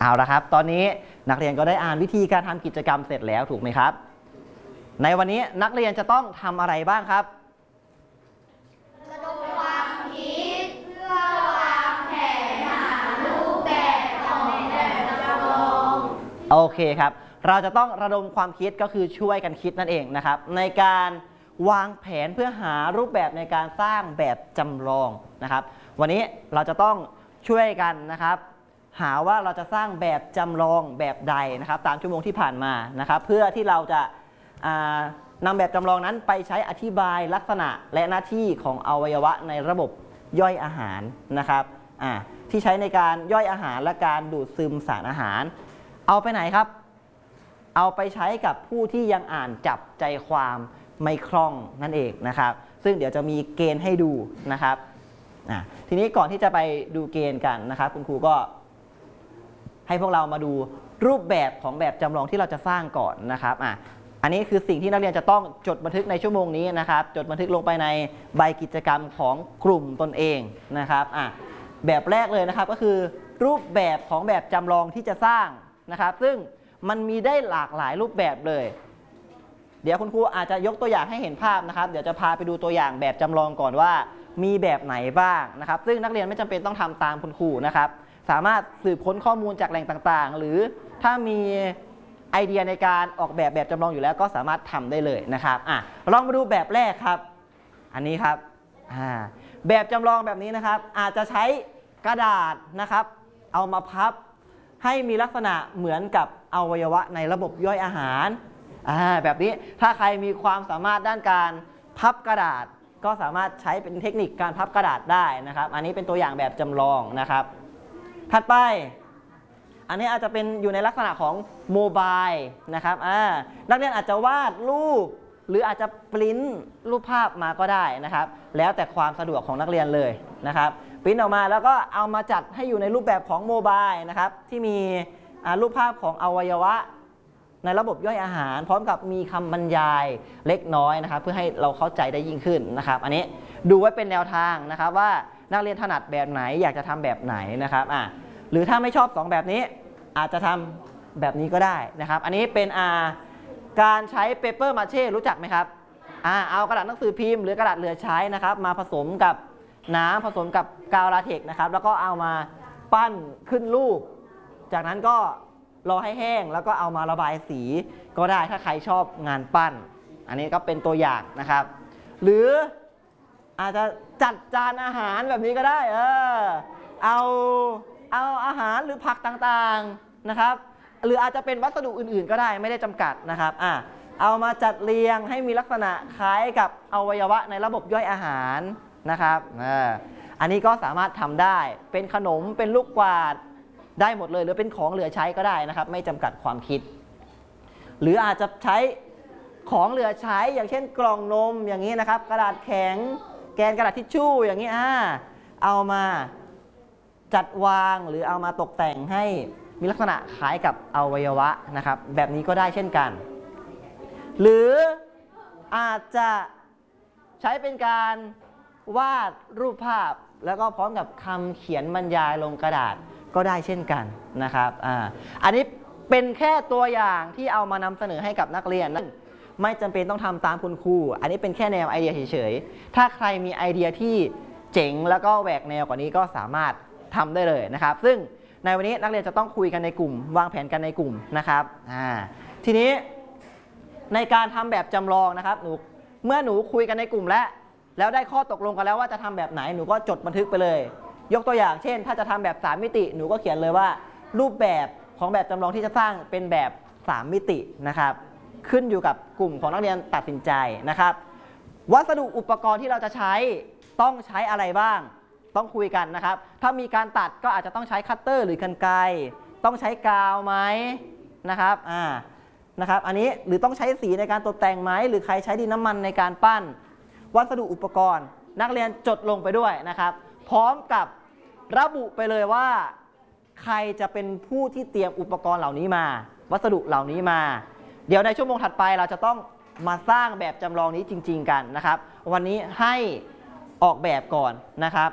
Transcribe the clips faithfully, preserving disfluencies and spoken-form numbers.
เอาละครับตอนนี้นักเรียนก็ได้อ่านวิธีการทำกิจกรรมเสร็จแล้วถูกไหมครับในวันนี้นักเรียนจะต้องทำอะไรบ้างครับระดมความคิดเพื่อวางแผนหารูปแบบของแบบจำลองโอเคครับเราจะต้องระดมความคิดก็คือช่วยกันคิดนั่นเองนะครับในการวางแผนเพื่อหารูปแบบในการสร้างแบบจำลองนะครับวันนี้เราจะต้องช่วยกันนะครับหาว่าเราจะสร้างแบบจำลองแบบใดนะครับตามชั่วโมงที่ผ่านมานะครับเพื่อที่เราจะนำแบบจำลองนั้นไปใช้อธิบายลักษณะและหน้าที่ของอวัยวะในระบบย่อยอาหารนะครับที่ใช้ในการย่อยอาหารและการดูดซึมสารอาหารเอาไปไหนครับเอาไปใช้กับผู้ที่ยังอ่านจับใจความไม่คล่องนั่นเองนะครับซึ่งเดี๋ยวจะมีเกณฑ์ให้ดูนะครับทีนี้ก่อนที่จะไปดูเกณฑ์กันนะครับคุณครูก็ให้พวกเรามาดูรูปแบบของแบบจำลองที่เราจะสร้างก่อนนะครับอ่ะอันนี้คือสิ่งที่นักเรียนจะต้องจดบันทึกในชั่วโมงนี้นะครับจดบันทึกลงไปในใบกิจกรรมของกลุ่มตนเองนะครับอ่ะแบบแรกเลยนะครับก็คือรูปแบบของแบบจำลองที่จะสร้างนะครับซึ่งมันมีได้หลากหลายรูปแบบเลยเดี๋ยวคุณครูอาจจะยกตัวอย่างให้เห็นภาพนะครับเดี๋ยวจะพาไปดูตัวอย่างแบบจำลองก่อนว่ามีแบบไหนบ้างนะครับซึ่งนักเรียนไม่จำเป็นต้องทำตามคุณครูนะครับสามารถสืบค้นข้อมูลจากแหล่งต่างๆหรือถ้ามีไอเดียในการออกแบบแบบจำลองอยู่แล้วก็สามารถทำได้เลยนะครับอ่ะลองมาดูแบบแรกครับอันนี้ครับอ่าแบบจำลองแบบนี้นะครับอาจจะใช้กระดาษนะครับเอามาพับให้มีลักษณะเหมือนกับอวัยวะในระบบย่อยอาหารอ่าแบบนี้ถ้าใครมีความสามารถด้านการพับกระดาษก็สามารถใช้เป็นเทคนิคการพับกระดาษได้นะครับอันนี้เป็นตัวอย่างแบบจำลองนะครับถัดไปอันนี้อาจจะเป็นอยู่ในลักษณะของโมบายนะครับอ่านักเรียนอาจจะวาดรูปหรืออาจจะปริ้นรูปภาพมาก็ได้นะครับแล้วแต่ความสะดวกของนักเรียนเลยนะครับปริ้นออกมาแล้วก็เอามาจัดให้อยู่ในรูปแบบของโมบายนะครับที่มีรูปภาพของอวัยวะในระบบย่อยอาหารพร้อมกับมีคำบรรยายเล็กน้อยนะครับเพื่อให้เราเข้าใจได้ยิ่งขึ้นนะครับอันนี้ดูไว้เป็นแนวทางนะครับว่านักเรียนถนัดแบบไหนอยากจะทำแบบไหนนะครับอ่ะหรือถ้าไม่ชอบสองแบบนี้อาจจะทำแบบนี้ก็ได้นะครับอันนี้เป็นอ่าการใช้เปเปอร์มาเช่รู้จักไหมครับอ่าเอากระดาษหนังสือพิมพ์หรือกระดาษเหลือใช้นะครับมาผสมกับน้ำผสมกับกาวลาเท็กซ์นะครับแล้วก็เอามาปั้นขึ้นรูปจากนั้นก็รอให้แห้งแล้วก็เอามาระบายสีก็ได้ถ้าใครชอบงานปั้นอันนี้ก็เป็นตัวอย่างนะครับหรืออาจจะจัดจานอาหารแบบนี้ก็ได้เออเอาเอาอาหารหรือผักต่างๆนะครับหรืออาจจะเป็นวัสดุอื่นๆก็ได้ไม่ได้จำกัดนะครับอ่ะเอามาจัดเรียงให้มีลักษณะคล้ายกับอวัยวะในระบบย่อยอาหารนะครับอ่าอันนี้ก็สามารถทำได้เป็นขนมเป็นลูกกวาดได้หมดเลยหรือเป็นของเหลือใช้ก็ได้นะครับไม่จำกัดความคิดหรืออาจจะใช้ของเหลือใช้อย่างเช่นกล่องนมอย่างนี้นะครับกระดาษแข็งแกนกระดาษทิชชู่อย่างนี้อ่าเอามาจัดวางหรือเอามาตกแต่งให้มีลักษณะคล้ายกับอวัยวะนะครับแบบนี้ก็ได้เช่นกันหรืออาจจะใช้เป็นการวาดรูปภาพแล้วก็พร้อมกับคำเขียนบรรยายลงกระดาษก็ได้เช่นกันนะครับอ่าอันนี้เป็นแค่ตัวอย่างที่เอามานำเสนอให้กับนักเรียนนะไม่จำเป็นต้องทำตามคุณครูอันนี้เป็นแค่แนวไอเดียเฉยๆถ้าใครมีไอเดียที่เจ๋งแล้วก็แหวกแนวกว่านี้ก็สามารถทำได้เลยนะครับซึ่งในวันนี้นักเรียนจะต้องคุยกันในกลุ่มวางแผนกันในกลุ่มนะครับอ่าทีนี้ในการทำแบบจำลองนะครับหนูเมื่อหนูคุยกันในกลุ่มแล้วแล้วได้ข้อตกลงกันแล้วว่าจะทำแบบไหนหนูก็จดบันทึกไปเลยยกตัวอย่างเช่นถ้าจะทำแบบสามมิติหนูก็เขียนเลยว่ารูปแบบของแบบจำลองที่จะสร้างเป็นแบบสามมิตินะครับขึ้นอยู่กับกลุ่มของนักเรียนตัดสินใจนะครับวัสดุอุปกรณ์ที่เราจะใช้ต้องใช้อะไรบ้างต้องคุยกันนะครับถ้ามีการตัดก็อาจจะต้องใช้คัตเตอร์หรือกรรไกรต้องใช้กาวไหมนะครับอ่านะครับอันนี้หรือต้องใช้สีในการตกแต่งไหมหรือใครใช้ดินน้ำมันในการปั้นวัสดุอุปกรณ์นักเรียนจดลงไปด้วยนะครับพร้อมกับระบุไปเลยว่าใครจะเป็นผู้ที่เตรียมอุปกรณ์เหล่านี้มาวัสดุเหล่านี้มาเดี๋ยวในชั่วโมงถัดไปเราจะต้องมาสร้างแบบจำลองนี้จริงๆกันนะครับวันนี้ให้ออกแบบก่อนนะครับอ่ะ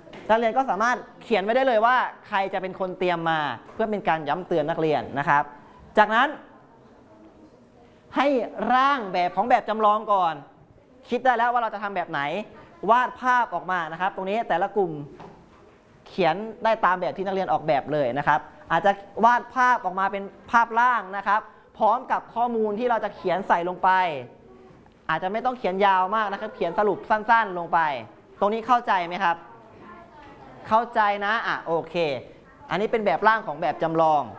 นักเรียนก็สามารถเขียนไว้ได้เลยว่าใครจะเป็นคนเตรียมมาเพื่อเป็นการย้ำเตือนนักเรียนนะครับจากนั้นให้ร่างแบบของแบบจำลองก่อนคิดได้แล้วว่าเราจะทำแบบไหนวาดภาพออกมานะครับตรงนี้แต่ละกลุ่มเขียนได้ตามแบบที่นักเรียนออกแบบเลยนะครับอาจจะวาดภาพออกมาเป็นภาพร่างนะครับพร้อมกับข้อมูลที่เราจะเขียนใส่ลงไปอาจจะไม่ต้องเขียนยาวมากนะครับเขียนสรุปสั้นๆลงไปตรงนี้เข้าใจไหมครับเข้าใจนะอ่ะโอเคอันนี้เป็นแบบร่างของแบบจำลอง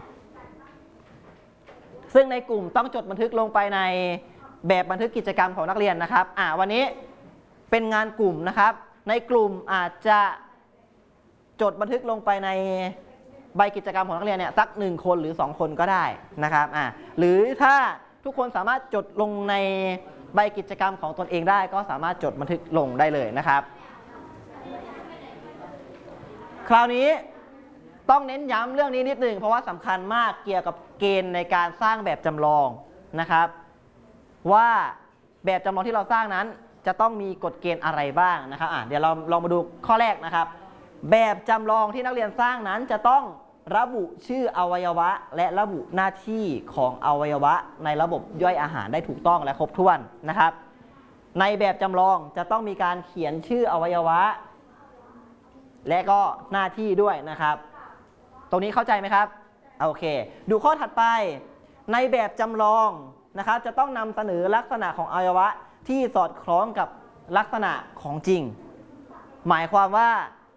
ซึ่งในกลุ่มต้องจดบันทึกลงไปในแบบบันทึกกิจกรรมของนักเรียนนะครับอ่ะวันนี้เป็นงานกลุ่มนะครับในกลุ่มอาจจะจดบันทึกลงไปในใบกิจกรรมของนักเรียนเนี่ยสักหนึ่งคนหรือสองคนก็ได้นะครับอ่ะหรือถ้าทุกคนสามารถจดลงในใบกิจกรรมของตนเองได้ก็สามารถจดบันทึกลงได้เลยนะครับคราวนี้ต้องเน้นย้ำเรื่องนี้นิดหนึ่งเพราะว่าสำคัญมากเกี่ยวกับเกณฑ์ในการสร้างแบบจำลองนะครับว่าแบบจำลองที่เราสร้างนั้นจะต้องมีกฎเกณฑ์อะไรบ้างนะครับอ่ะเดี๋ยวเราลองมาดูข้อแรกนะครับแบบจำลองที่นักเรียนสร้างนั้นจะต้องระบุชื่ออวัยวะและระบุหน้าที่ของอวัยวะในระบบย่อยอาหารได้ถูกต้องและครบถ้วนนะครับในแบบจำลองจะต้องมีการเขียนชื่ออวัยวะและก็หน้าที่ด้วยนะครับตรงนี้เข้าใจไหมครับโอเคดูข้อถัดไปในแบบจำลองนะครับจะต้องนำเสนอลักษณะของอวัยวะที่สอดคล้องกับลักษณะของจริงหมายความว่า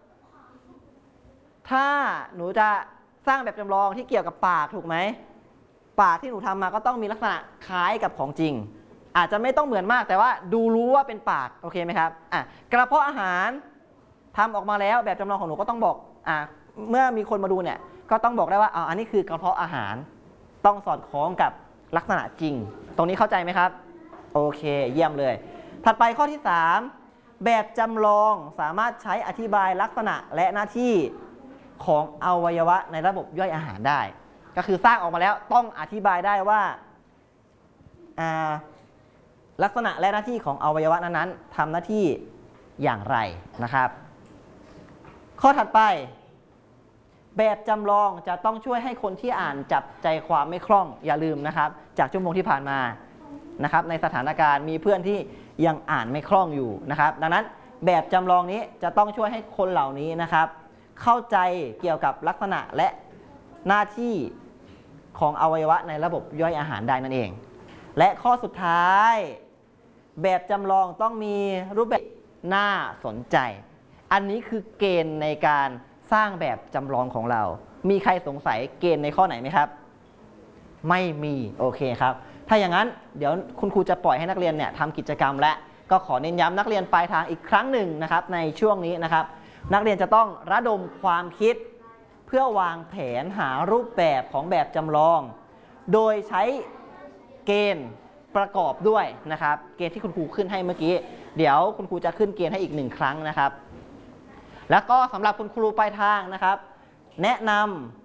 ถ้าหนูจะสร้างแบบจำลองที่เกี่ยวกับปากถูกไหมปากที่หนูทำมาก็ต้องมีลักษณะคล้ายกับของจริงอาจจะไม่ต้องเหมือนมากแต่ว่าดูรู้ว่าเป็นปากโอเคไหมครับอ่ะกระเพาะอาหารทำออกมาแล้วแบบจำลองของหนูก็ต้องบอกอ่ะเมื่อมีคนมาดูเนี่ยก็ต้องบอกได้ว่าอ๋ออันนี้คือกระเพาะอาหารต้องสอดคล้องกับลักษณะจริงตรงนี้เข้าใจไหมครับโอเคเยี่ยมเลยถัดไปข้อที่สามแบบจำลองสามารถใช้อธิบายลักษณะและหน้าที่ของอวัยวะในระบบย่อยอาหารได้ก็คือสร้างออกมาแล้วต้องอธิบายได้ว่าลักษณะและหน้าที่ของอวัยวะนั้นๆทำหน้าที่อย่างไรนะครับข้อถัดไปแบบจำลองจะต้องช่วยให้คนที่อ่านจับใจความไม่คล่องอย่าลืมนะครับจากชั่วโมงที่ผ่านมานะครับในสถานการณ์มีเพื่อนที่ยังอ่านไม่คล่องอยู่นะครับดังนั้นแบบจำลองนี้จะต้องช่วยให้คนเหล่านี้นะครับเข้าใจเกี่ยวกับลักษณะและหน้าที่ของอวัยวะในระบบย่อยอาหารได้นั่นเองและข้อสุดท้ายแบบจำลองต้องมีรูปแบบน่าสนใจอันนี้คือเกณฑ์ในการสร้างแบบจำลองของเรามีใครสงสัยเกณฑ์ในข้อไหนไหมครับไม่มีโอเคครับถ้าอย่างนั้นเดี๋ยวคุณครูจะปล่อยให้นักเรียนเนี่ยทำกิจกรรมและก็ขอเน้นย้ำนักเรียนปลายทางอีกครั้งหนึ่งนะครับในช่วงนี้นะครับนักเรียนจะต้องระดมความคิดเพื่อวางแผนหารูปแบบของแบบจำลองโดยใช้เกณฑ์ประกอบด้วยนะครับเกณฑ์ที่คุณครูขึ้นให้เมื่อกี้เดี๋ยวคุณครูจะขึ้นเกณฑ์ให้อีกหนึ่งครั้งนะครับแล้วก็สำหรับคุณครูปลายทางนะครับแนะน